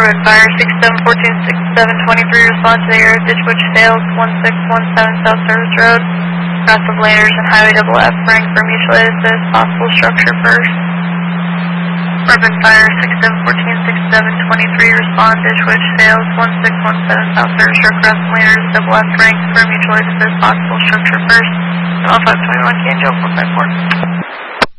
Urban Fire 67146723, respond to the air. Ditch which fails 1617 South Service Road. Cross the Blanders and Highway Double F. Rank for mutual aid assist. Possible structure first. Urban Fire 67146723, respond. Ditch which fails 1617 South Service Road. Cross the Blanders Double F. Rank for mutual aid assist. Possible structure first. Alpha 521 Canjo 454.